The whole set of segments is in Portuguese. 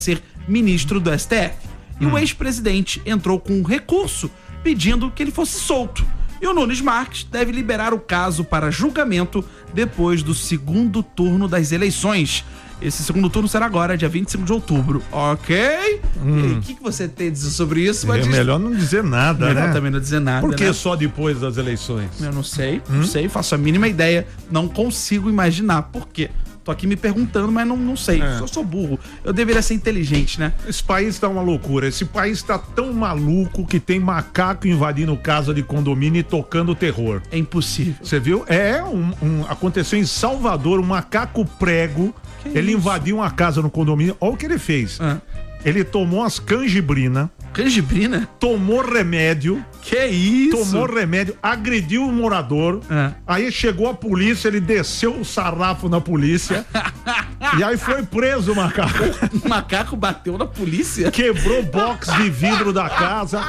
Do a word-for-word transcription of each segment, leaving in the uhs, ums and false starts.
ser ministro do S T F. E hum. o ex-presidente entrou com um recurso pedindo que ele fosse solto. E o Nunes Marques deve liberar o caso para julgamento depois do segundo turno das eleições. Esse segundo turno será agora, dia vinte e cinco de outubro, ok? Hum. E aí, o que, que você tem a dizer sobre isso? É dizer... melhor não dizer nada, melhor né? também não dizer nada, Por que né? só depois das eleições? Eu não sei, hum? não sei, faço a mínima ideia, não consigo imaginar por quê. Tô aqui me perguntando, mas não, não sei, é. eu sou burro, eu deveria ser inteligente, né? Esse país tá uma loucura, esse país tá tão maluco que tem macaco invadindo casa de condomínio e tocando terror. É impossível. Você viu? É, um, um, aconteceu em Salvador, um macaco prego, que ele isso? invadiu uma casa no condomínio, olha o que ele fez. Ah. Ele tomou as canjibrina. Canjibrina? Tomou remédio. Que isso? Tomou remédio, agrediu o morador. É. Aí chegou a polícia, ele desceu o sarrafo na polícia. E aí foi preso o macaco. O macaco bateu na polícia? Quebrou box de vidro da casa.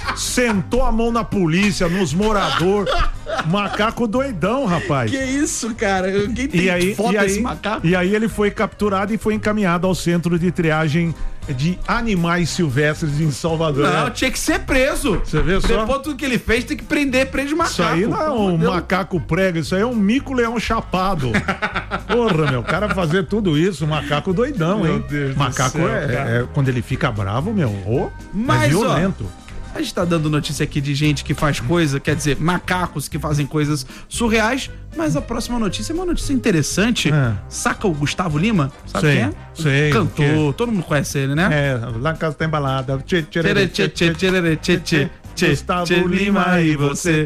Sentou a mão na polícia, nos moradores. Macaco doidão, rapaz. Que isso, cara? Alguém tem e aí, foto e aí, desse macaco? E aí ele foi capturado e foi encaminhado ao centro de triagem de animais silvestres em Salvador. Não, tinha que ser preso. Você vê só? Depois tudo que ele fez, tem que prender preso de macaco. Isso aí não é um Deus. macaco prego, isso aí é um mico-leão chapado. Porra, meu, o cara fazer tudo isso, macaco doidão, meu hein? Deus macaco do céu, é, é, quando ele fica bravo, meu, oh, Mas, é violento. Ó, a gente tá dando notícia aqui de gente que faz coisa, quer dizer, macacos que fazem coisas surreais, mas a próxima notícia é uma notícia interessante. É. Saca o Gustavo Lima? Sabe sei, quem é? Sei. Cantor, todo mundo conhece ele, né? É, lá em casa tem balada. Tchê, tchê, tchê, tchê, tchê, tchê, tchê, tchê. Gustavo Lima e você.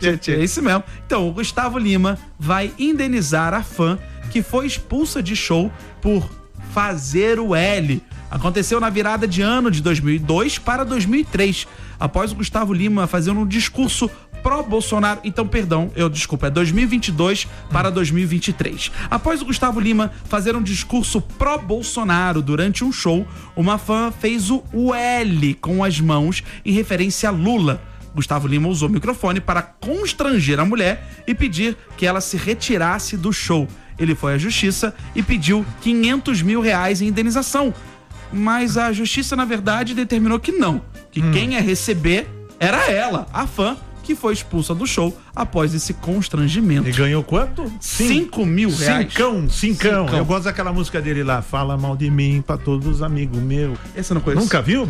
É isso mesmo. Então, o Gustavo Lima vai indenizar a fã que foi expulsa de show por fazer o L. Aconteceu na virada de ano de dois mil e dois para dois mil e três, após o Gustavo Lima fazer um discurso pró-Bolsonaro, então, perdão, eu desculpa, é dois mil e vinte e dois para dois mil e vinte e três. Após o Gustavo Lima fazer um discurso pró-Bolsonaro durante um show, uma fã fez o L com as mãos em referência a Lula. Gustavo Lima usou o microfone para constranger a mulher e pedir que ela se retirasse do show. Ele foi à justiça e pediu quinhentos mil reais em indenização. Mas a justiça, na verdade, determinou que não. Que hum. quem ia receber era ela, a fã, que foi expulsa do show após esse constrangimento. E ganhou quanto? Cinco mil reais. Cincão, cincão. cincão. Eu gosto daquela música dele lá, fala mal de mim pra todos os amigos meus. Esse eu não conheço. Nunca viu?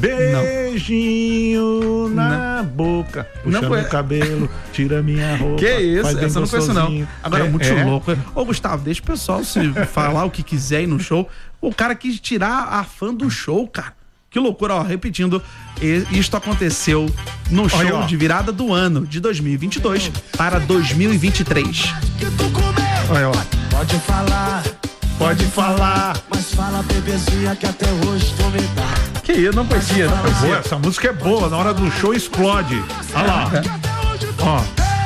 Beijinho não. na não. boca, puxando o cabelo, tira minha roupa. Que isso? Essa eu não conheço não. Agora, é, muito é. louco. Ô, Gustavo, deixa o pessoal se falar o que quiser aí no show. O cara quis tirar a fã do show, cara. Que loucura, ó, repetindo, isto aconteceu no show Olha, de virada do ano de dois mil e vinte e dois para dois mil e vinte e três. Olha, ó. Pode falar, pode falar, mas fala, bebezinha, que até hoje tu me dá. Que isso, não conhecia, não conhecia. Boa, essa música é boa, na hora do show explode. Olha lá. Ó.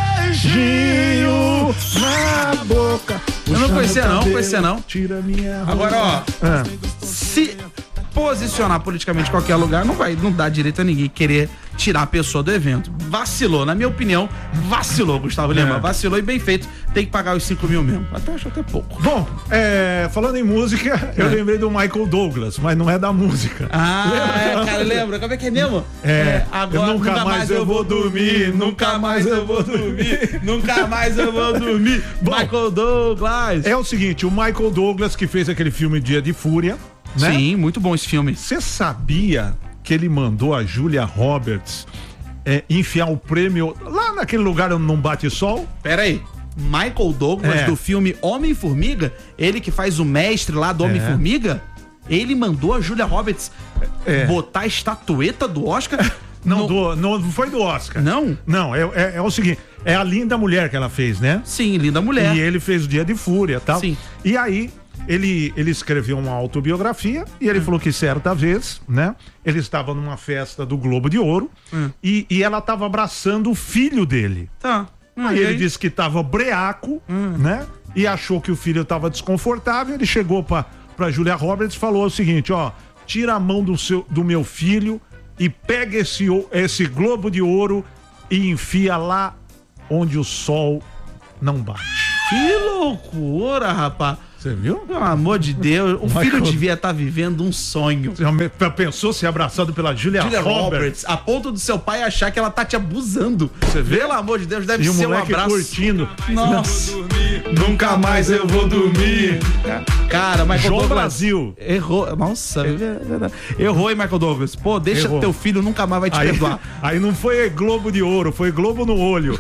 Beijinho na boca. Eu não conhecia não, não conhecia não. Tira minha roupa. Agora, ó, é. se posicionar politicamente em qualquer lugar não vai, não dá direito a ninguém querer tirar a pessoa do evento. Vacilou, na minha opinião, vacilou, Gustavo Lima. É. Vacilou e bem feito. Tem que pagar os cinco mil mesmo. Até acho até pouco. Bom, é, falando em música, eu é. lembrei do Michael Douglas, mas não é da música. Ah, é, cara, lembra? Como é que é mesmo? É, é agora nunca, nunca mais, mais eu vou dormir, nunca mais eu vou dormir, nunca mais eu vou dormir. Bom, Michael Douglas. É o seguinte, o Michael Douglas que fez aquele filme Dia de Fúria, né? Sim, muito bom esse filme. Você sabia que ele mandou a Julia Roberts é, enfiar o prêmio lá naquele lugar onde não bate sol? Pera aí. Michael Douglas, é. do filme Homem-Formiga, ele que faz o mestre lá do Homem-Formiga, é. ele mandou a Julia Roberts é. botar a estatueta do Oscar? Não, no... do, não foi do Oscar. Não? Não, é, é, é o seguinte, é a Linda Mulher que ela fez, né? Sim, Linda Mulher. E ele fez o Dia de Fúria e tal. Sim. E aí... Ele, ele escreveu uma autobiografia e ele hum. falou que certa vez, né? Ele estava numa festa do Globo de Ouro hum. e, e ela estava abraçando o filho dele. Tá. Hum, aí, aí ele disse que estava breaco, hum. né? E achou que o filho estava desconfortável. Ele chegou para para Julia Roberts e falou o seguinte, ó, tira a mão do, seu, do meu filho e pega esse, esse Globo de Ouro e enfia lá onde o sol não bate. Que loucura, rapaz. Você viu? Pelo amor de Deus, o Michael... filho devia estar vivendo um sonho. Você pensou ser abraçado pela Julia, Julia Roberts? Roberts, a ponto do seu pai achar que ela tá te abusando. Você vê? Pelo amor de Deus, deve E o ser um moleque abraço. curtindo. Nossa. Nunca mais eu vou dormir. Cara, Michael João Douglas Brasil. errou. Nossa, é verdade. Errou, hein, Michael Douglas? Pô, deixa Errou. teu filho, nunca mais vai te Aí, perdoar. aí não foi Globo de Ouro, foi Globo no olho.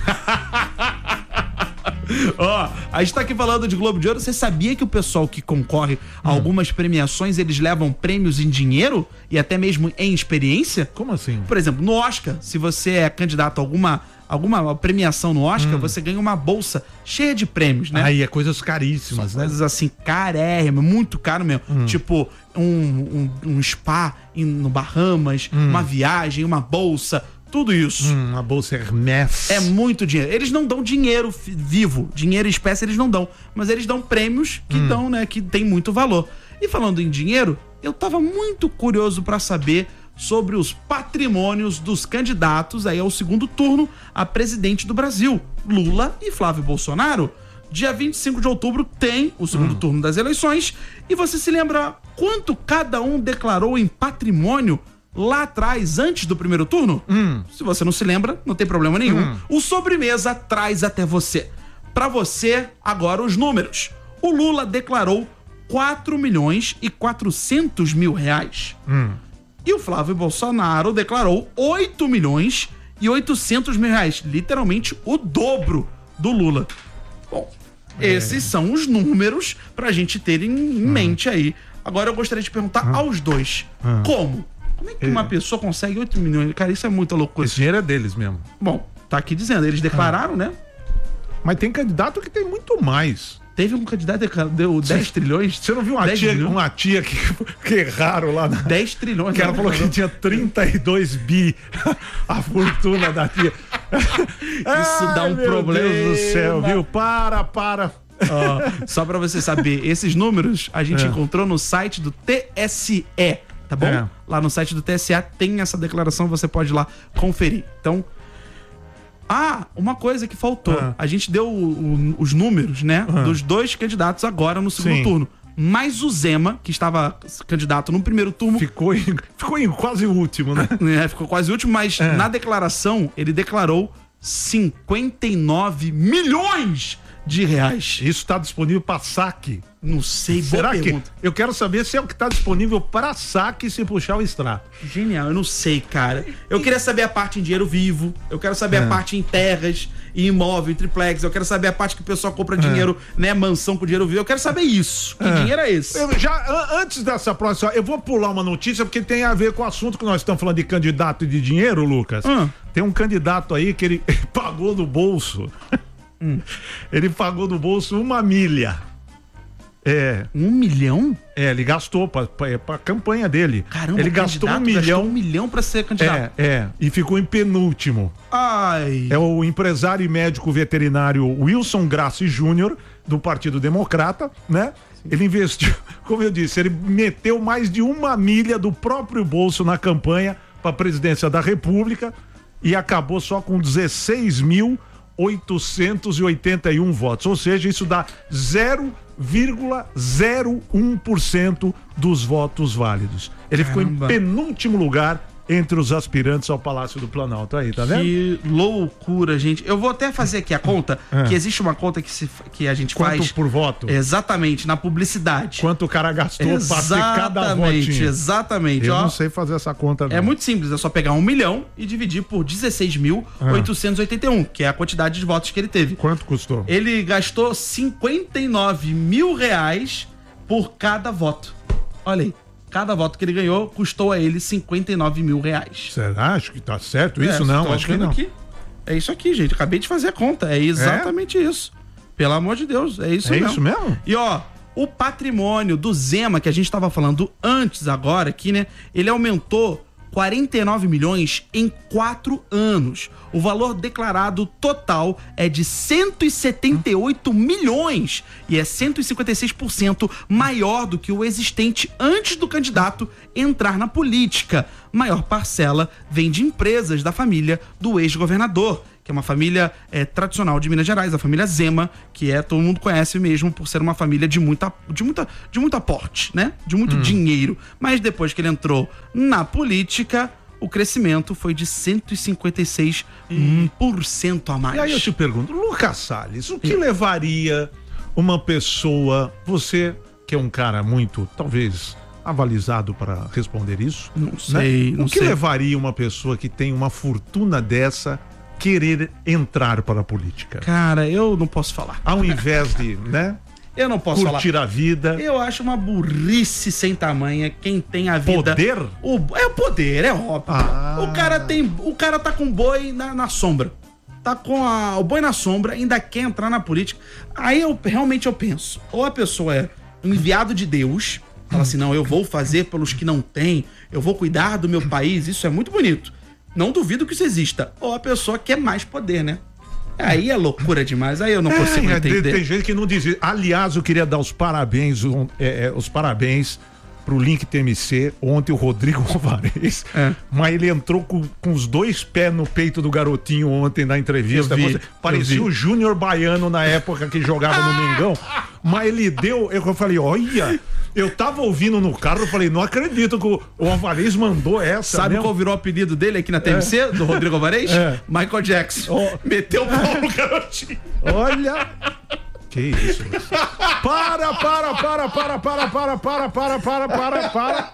Ó, a gente tá aqui falando de Globo de Ouro. Você sabia que o pessoal que concorre a Hum. algumas premiações, eles levam prêmios em dinheiro e até mesmo em experiência? Como assim? Por exemplo, no Oscar, se você é candidato a alguma, alguma premiação no Oscar, você ganha uma bolsa cheia de prêmios, né? Aí é coisas caríssimas, né? Coisas assim, carérrimo, muito caro mesmo. Tipo, um, um, um spa em- no Bahamas, uma viagem, uma bolsa, tudo isso. Hum, a bolsa Hermès. É muito dinheiro. Eles não dão dinheiro fi- vivo, dinheiro em espécie eles não dão, mas eles dão prêmios que dão, né, que tem muito valor. E falando em dinheiro, eu tava muito curioso pra saber sobre os patrimônios dos candidatos aí ao segundo turno a presidente do Brasil, Lula e Flávio Bolsonaro. Dia vinte e cinco de outubro tem o segundo turno das eleições e você se lembra quanto cada um declarou em patrimônio lá atrás, antes do primeiro turno? Se você não se lembra, não tem problema nenhum. O Sobremesa traz até você. Pra você, agora os números. O Lula declarou quatro milhões e quatrocentos mil reais. E o Flávio Bolsonaro declarou oito milhões e oitocentos mil reais. Literalmente o dobro do Lula. Bom, esses são os números pra gente ter em em mente aí. Agora eu gostaria de perguntar aos dois. Como? Como é que uma pessoa consegue oito milhões? Cara, isso é muita loucura. Esse dinheiro é deles mesmo. Bom, tá aqui dizendo, eles declararam, né? Mas tem candidato que tem muito mais. Teve um candidato que deu dez trilhões. Você não viu uma dez tia, milhões? uma tia que, que erraram lá na... dez trilhões. Que ela né? falou que tinha trinta e dois bi a fortuna da tia. Isso dá um Ai, meu problema. Deus do céu, viu? Para, para. Ó, só pra você saber, esses números a gente É. encontrou no site do T S E, tá bom? É. Lá no site do T S E tem essa declaração, você pode ir lá conferir. Então, ah, uma coisa que faltou. É. A gente deu o- o- os números, né, dos dois candidatos agora no segundo Sim. turno. Mas o Zema, que estava candidato no primeiro turno, Ficou em, ficou em quase o último, né? né, ficou quase último, mas É. na declaração ele declarou cinquenta e nove milhões de reais. Isso tá disponível para saque. Não sei, boa Será que? pergunta. Eu quero saber se é o que tá disponível para saque se puxar o extrato. Genial, eu não sei, cara. Eu queria saber a parte em dinheiro vivo, eu quero saber a parte em terras, em imóvel, em triplex, eu quero saber a parte que o pessoal compra dinheiro, né, mansão com dinheiro vivo, eu quero saber isso. Que dinheiro é esse? Eu já, an- antes dessa próxima, eu vou pular uma notícia porque tem a ver com o assunto que nós estamos falando de candidato e de dinheiro, Lucas. Hum. Tem um candidato aí que ele pagou do bolso. Ele pagou do bolso uma milha. É, Um milhão? é, ele gastou pra, pra, pra campanha dele. Caramba, ele o gastou um candidato milhão. um milhão pra ser candidato. É, é, e ficou em penúltimo. Ai. É o empresário e médico veterinário Wilson Grassi Júnior, do Partido Democrata, né? Ele investiu, como eu disse, ele meteu mais de uma milha do próprio bolso na campanha para a presidência da República e acabou só com dezesseis mil oitocentos e oitenta e um votos. Ou seja, isso dá zero vírgula zero um por cento dos votos válidos. Ele ficou em Caramba. penúltimo lugar entre os aspirantes ao Palácio do Planalto. Aí, tá vendo? Que loucura, gente. Eu vou até fazer aqui a conta, É. que existe uma conta que, se, que a gente Quanto faz por voto? exatamente na publicidade. Quanto o cara gastou para ter cada Exatamente, votinho? exatamente. Eu ó. não sei fazer essa conta, não. É muito simples, é só pegar um milhão e dividir por dezesseis mil oitocentos e oitenta e um, que é a quantidade de votos que ele teve. Quanto custou? Ele gastou cinquenta e nove mil reais por cada voto. Olha aí, cada voto que ele ganhou custou a ele cinquenta e nove mil reais. Será? Acho que tá certo isso? É, não, tô acho que vendo não. aqui. É isso aqui, gente. Acabei de fazer a conta. É exatamente isso. Pelo amor de Deus, é isso É mesmo. isso mesmo? E ó, o patrimônio do Zema, que a gente tava falando antes agora aqui, né? Ele aumentou quarenta e nove milhões em quatro anos. O valor declarado total é de cento e setenta e oito milhões e é cento e cinquenta e seis por cento maior do que o existente antes do candidato entrar na política. Maior parcela vem de empresas da família do ex-governador, que é uma família é, tradicional de Minas Gerais, a família Zema, que é, todo mundo conhece mesmo por ser uma família de muita, de muita, de muito aporte, né? De muito hum. dinheiro. Mas depois que ele entrou na política, o crescimento foi de cento e cinquenta e seis por cento a mais. E aí eu te pergunto, Lucas Salles, o que levaria uma pessoa, você que é um cara muito, talvez, avalizado para responder isso? Não sei, né? não O que sei. levaria uma pessoa que tem uma fortuna dessa querer entrar para a política? Cara, eu não posso falar. Ao invés de, né? Eu não posso curtir falar. a vida. Eu acho uma burrice sem tamanha quem tem a vida. Poder? O, é o poder, é óbvio. Ah. O cara tem. O cara tá com boi na, na sombra. Tá com a, o boi na sombra, ainda quer entrar na política. Aí eu realmente eu penso, ou a pessoa é um enviado de Deus, fala assim, não, eu vou fazer pelos que não têm, eu vou cuidar do meu país, isso é muito bonito. Não duvido que isso exista. Ou a pessoa quer mais poder, né? Aí é loucura demais, aí eu não consigo é, entender. Tem gente que não diz. Aliás, eu queria dar os parabéns, um, é, é, os parabéns pro Link T M C, ontem o Rodrigo Alvarez, É. mas ele entrou com, com os dois pés no peito do garotinho ontem na entrevista. Eu vi, Você- parecia eu vi. o Júnior Baiano na época que jogava no Mengão, mas ele deu, eu falei, olha, eu tava ouvindo no carro, eu falei, não acredito que o, o Alvarez mandou essa. Sabe mesmo. qual virou o apelido dele aqui na T M C, do Rodrigo Alvarez? É. Michael Jackson. Oh. Meteu o pau no garotinho. Olha. Que isso? Para, para, para, para, para, para, para, para, para, para, para.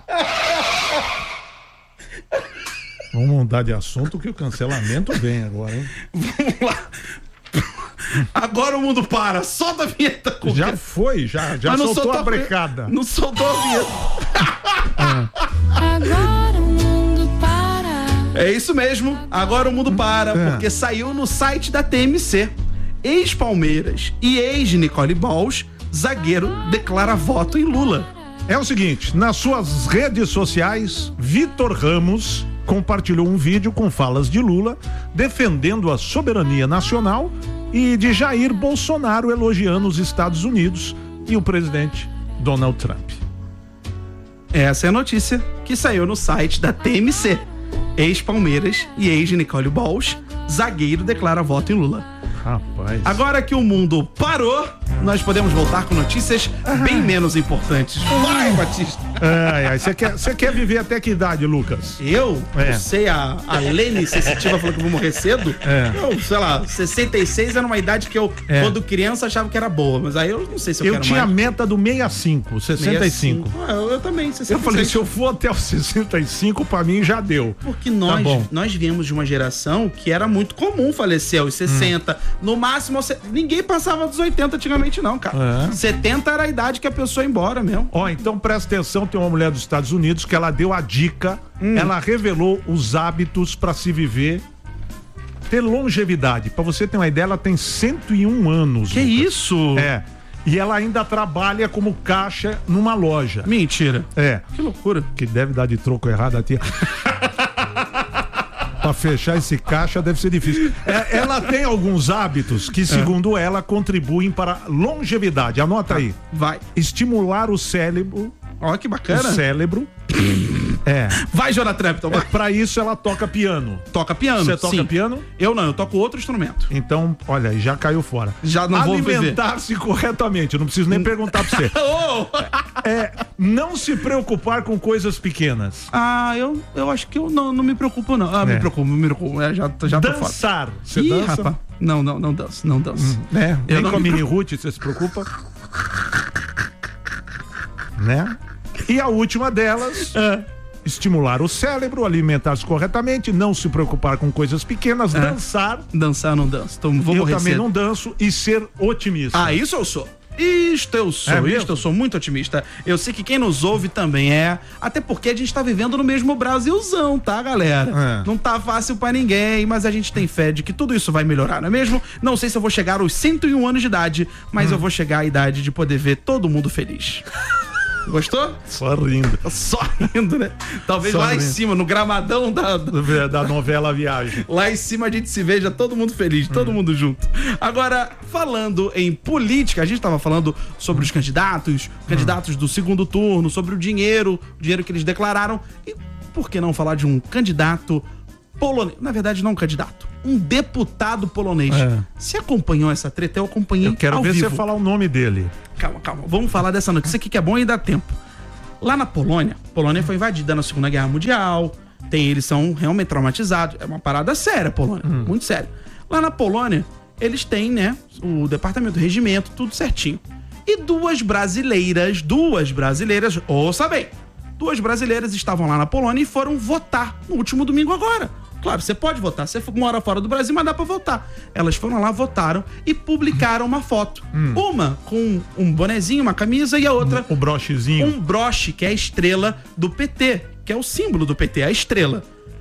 Vamos mudar de assunto que o cancelamento vem agora, hein? Vamos lá. Agora o mundo para. Solta a vinheta. Com Já foi, já, já Mas não soltou a a- brecada. Não soltou a vinheta. Agora o mundo para. É isso mesmo. Agora o mundo para, É. porque saiu no site da T M C. Ex-Palmeiras e ex-Nicole Balls, zagueiro declara voto em Lula. É o seguinte, nas suas redes sociais, Vitor Ramos compartilhou um vídeo com falas de Lula defendendo a soberania nacional e de Jair Bolsonaro elogiando os Estados Unidos e o presidente Donald Trump. Essa é a notícia que saiu no site da T M C. Ex-Palmeiras e ex-Nicole Balls, zagueiro declara voto em Lula. Rapaz. Agora que o mundo parou, nós podemos voltar com notícias bem menos importantes. Vai, Batista! Ai, ai, você quer, você quer viver até que idade, Lucas? Eu, É. não sei, a, a Lene sensitiva falou que eu vou morrer cedo. É. Eu, sei lá, sessenta e seis era uma idade que eu, É. quando criança, achava que era boa. Mas aí eu não sei se eu, Eu quero tinha a mais. meta do sessenta e cinco, sessenta e cinco. Ah, eu, eu também, sessenta e seis. Eu falei, se eu for até os sessenta e cinco, pra mim já deu. Porque nós, bom. nós viemos de uma geração que era muito comum falecer aos sessenta. No máximo, aos se- ninguém passava dos oitenta antigamente, não, cara. É. setenta era a idade que a pessoa ia embora mesmo. Ó, então presta atenção, tem uma mulher dos Estados Unidos que ela deu a dica, ela revelou os hábitos pra se viver, ter longevidade. Pra você ter uma ideia, ela tem cento e um anos. Que Lucas. isso? É. E ela ainda trabalha como caixa numa loja. Mentira. É. Que loucura. Que deve dar de troco errado a tia. Pra fechar esse caixa deve ser difícil. É, ela tem alguns hábitos que, segundo ela, contribuem para a longevidade. Anota aí. Vai. Estimular o cérebro. Ó, que O bacana. cérebro. É. Vai, Jonathan Trepton, vai. Pra isso ela toca piano. Toca piano. Você toca sim. piano? Eu não, eu toco outro instrumento. Então, olha aí, já caiu fora. Já não vou viver. Alimentar-se corretamente. Eu não preciso nem perguntar pra você. Ô! É, não se preocupar com coisas pequenas. Ah, eu, eu acho que eu não, não me preocupo, não. Ah, me É. preocupo, me preocupo. É, já, já tô fora. Dançar. Você Ih, dança? rapaz. Não, não, não danço, não danço. Né? Eu Nem não com a me mini Ruth, você se preocupa? Né? E a última delas, É. estimular o cérebro, alimentar-se corretamente, não se preocupar com coisas pequenas, É. dançar. Dançar eu não danço. Então vou Eu morrer também cedo. não danço e ser otimista. Ah, isso eu sou. Isto eu sou, É isto mesmo? eu sou muito otimista. Eu sei que quem nos ouve também é. Até porque a gente tá vivendo no mesmo Brasilzão, tá, galera? É. Não tá fácil pra ninguém, mas a gente tem fé de que tudo isso vai melhorar, não é mesmo? Não sei se eu vou chegar aos cento e um anos de idade, mas Hum. eu vou chegar à idade de poder ver todo mundo feliz. Gostou? Só rindo. Só rindo, né? Talvez Só lá em rindo. cima, no gramadão da, Da novela Viagem. lá em cima a gente se veja todo mundo feliz, todo mundo junto. Agora, falando em política, a gente tava falando sobre os candidatos, candidatos do segundo turno, sobre o dinheiro, o dinheiro que eles declararam. E por que não falar de um candidato polonês. Na verdade, não um candidato. Um deputado polonês. É. Você acompanhou essa treta? Eu acompanhei. Eu quero ao ver vivo. você falar o nome dele. Calma, calma. Vamos falar dessa notícia aqui que é bom e dá tempo. Lá na Polônia, a Polônia foi invadida na Segunda Guerra Mundial. Tem, eles são realmente traumatizados. É uma parada séria, a Polônia. Hum. Muito séria. Lá na Polônia, eles têm, né, o departamento do regimento, tudo certinho. E duas brasileiras, duas brasileiras, ouça bem, duas brasileiras estavam lá na Polônia e foram votar no último domingo agora. Claro, você pode votar, você mora fora do Brasil, mas dá pra votar. Elas foram lá, votaram e publicaram uma foto. Hum. Uma com um bonezinho, uma camisa, e a outra... Um, um brochezinho. Um broche, que é a estrela do P T, que é o símbolo do P T, a estrela.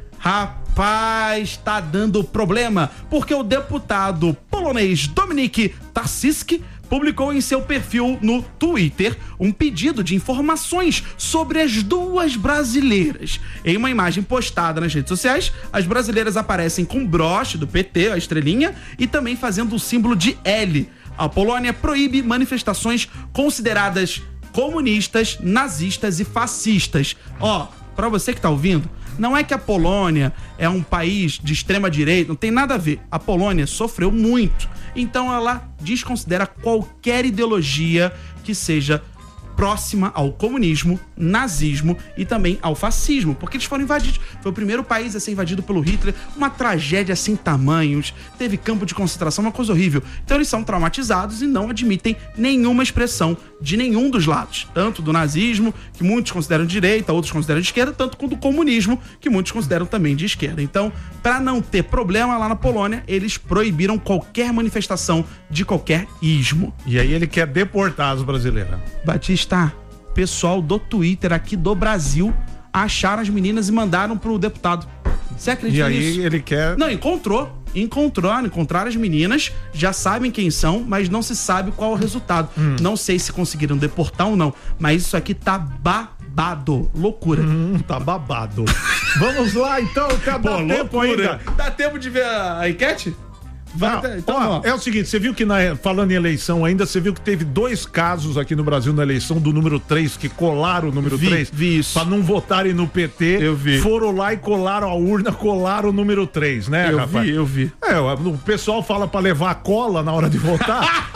Rapaz, tá dando problema, porque o deputado polonês Dominik Tarczyk publicou em seu perfil no Twitter um pedido de informações sobre as duas brasileiras. Em uma imagem postada nas redes sociais, as brasileiras aparecem com broche do P T, a estrelinha, e também fazendo o símbolo de L. A Polônia proíbe manifestações consideradas comunistas, nazistas e fascistas. Ó, pra você que tá ouvindo, não é que a Polônia é um país de extrema direita, não tem nada a ver. A Polônia sofreu muito, então ela desconsidera qualquer ideologia que seja próxima ao comunismo, nazismo e também ao fascismo, porque eles foram invadidos. Foi o primeiro país a ser invadido pelo Hitler, uma tragédia sem tamanhos, teve campo de concentração, uma coisa horrível. Então eles são traumatizados e não admitem nenhuma expressão de nenhum dos lados, tanto do nazismo, que muitos consideram de direita, outros consideram de esquerda, tanto quanto do comunismo, que muitos consideram também de esquerda. Então, para não ter problema lá na Polônia, eles proibiram qualquer manifestação de qualquer ismo. E aí ele quer deportar as brasileiras. Batista, pessoal do Twitter aqui do Brasil acharam as meninas e mandaram pro deputado. Você acredita nisso? E aí ele quer... Não, encontrou. Encontrou, encontraram as meninas, já sabem quem são, mas não se sabe qual é o resultado. Hum. Não sei se conseguiram deportar ou não, mas isso aqui tá babado. Loucura. Hum, tá babado. Vamos lá, então, tá dá tempo ainda. Dá tempo de ver a enquete? Vai, Não, então, ó, ó. É o seguinte, você viu que, na, falando em eleição ainda, você viu que teve dois casos aqui no Brasil na eleição do número três, que colaram o número vi, três, vi isso. pra não votarem no P T. Eu vi. Foram lá e colaram a urna, colaram o número três, né, Eu rapaz? vi, eu vi. É, o pessoal fala pra levar a cola na hora de votar.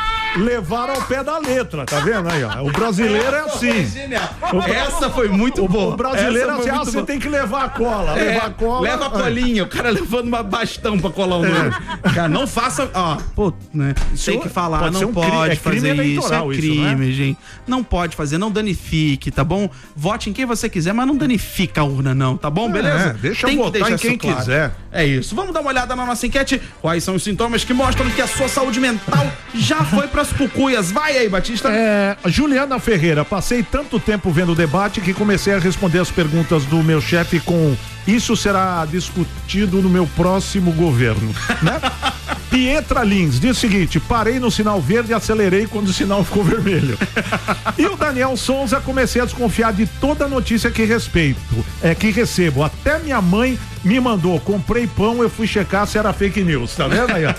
Levaram ao pé da letra, tá vendo aí, ó? O brasileiro é assim. O, Essa foi muito o, boa. O brasileiro é assim, ah, você você tem que levar a cola, É, levar a cola. leva a colinha, o cara levando uma bastão pra colar o nome. É. Cara, não faça, ó, pô, né? Tem que falar, pode não ser um pode crime, é fazer crime isso, é eleitoral isso, crime, né? gente. Não pode fazer, não danifique, tá bom? Vote em quem você quiser, mas não danifica a urna não, tá bom? Beleza? É, deixa Tem que votar em deixar quem isso claro. quiser. É isso. Vamos dar uma olhada na nossa enquete. Quais são os sintomas que mostram que a sua saúde mental já foi pras cucuias? Vai aí, Batista. É, Juliana Ferreira, passei tanto tempo vendo o debate que comecei a responder as perguntas do meu chefe com isso será discutido no meu próximo governo, né? Pietra Lins diz o seguinte, parei no sinal verde e acelerei quando o sinal ficou vermelho. E o Daniel Souza, comecei a desconfiar de toda notícia que respeito, é, que recebo. Até minha mãe me mandou, comprei pão, eu fui checar se era fake news, tá vendo aí, ó?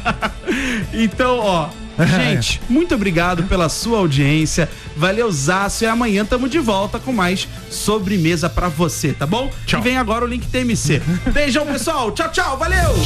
Então, ó, gente, muito obrigado pela sua audiência. Valeu, Zácio. E amanhã tamo de volta com mais sobremesa pra você, tá bom? Tchau. E vem agora o link T M C. Beijão, pessoal. Tchau, tchau. Valeu!